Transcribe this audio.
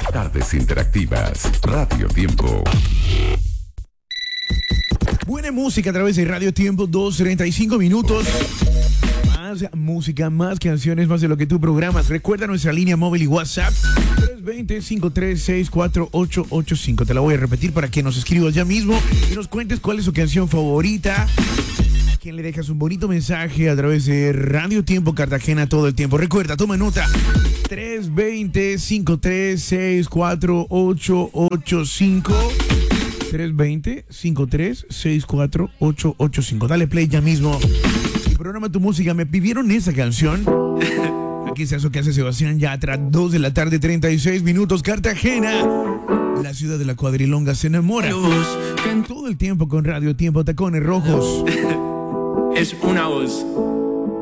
Tardes interactivas. Radio Tiempo. Buena música a través de Radio Tiempo, 2:35 minutos. Más música, más canciones, más de lo que tú programas. Recuerda nuestra línea móvil y WhatsApp 320-536-4885. Te la voy a repetir para que nos escribas ya mismo y nos cuentes cuál es su canción favorita. A quien le dejas un bonito mensaje a través de Radio Tiempo Cartagena todo el tiempo. Recuerda, toma nota. 320-536-4885. 320-536-4885. Dale play ya mismo. Y programa tu música. Me pidieron esa canción. Aquí está eso que hace Sebastián Yatra. 2 de la tarde, 36 minutos. Cartagena, la ciudad de la cuadrilonga, se enamora. Todo el tiempo con Radio Tiempo, Tacones Rojos. Es una voz.